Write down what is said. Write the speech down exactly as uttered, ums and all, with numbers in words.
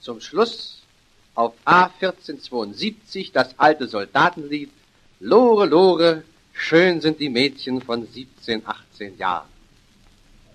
zum Schluss auf A vierzehn zweiundsiebzig das alte Soldatenlied Lore, Lore, schön sind die Mädchen von siebzehn, achtzehn Jahren.